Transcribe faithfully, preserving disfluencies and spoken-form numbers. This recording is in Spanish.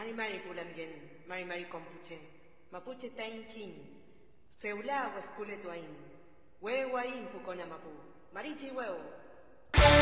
mari mari pulamgen, mari mari compuche, mapuche tainchin, feula o esculetuain, huehuain pucona mapu, marichi huevo.